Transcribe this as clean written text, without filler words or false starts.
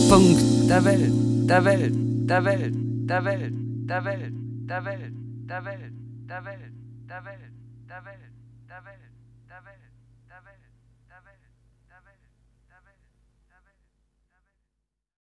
Mittelpunkt der Welt, der Welt, der Welt, der Welt, der Welt, der Welt, der Welt, der Welt, der Welt, der Welt, der Welt, der Welt, der Welt.